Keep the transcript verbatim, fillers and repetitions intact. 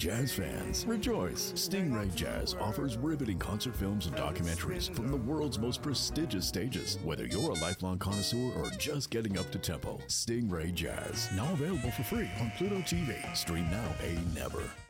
jazz fans, rejoice! Stingray Jazz offers riveting concert films and documentaries from the world's most prestigious stages. Whether you're a lifelong connoisseur or just getting up to tempo, Stingray Jazz, now available for free on Pluto T V. Stream now, pay never.